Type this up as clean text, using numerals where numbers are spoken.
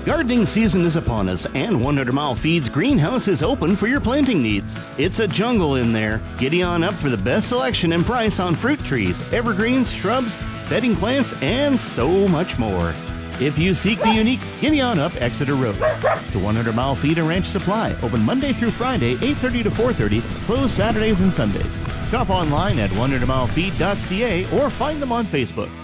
Gardening season is upon us, and 100 Mile Feeds greenhouse is open for your planting needs. It's a jungle in there. Giddy on up for the best selection and price on fruit trees, evergreens, shrubs, bedding plants, and so much more. If you seek the unique, giddy on up Exeter Road. The 100 Mile Feed and Ranch Supply, open Monday through Friday, 8:30 to 4:30, closed Saturdays and Sundays. Shop online at 100milefeed.ca or find them on Facebook.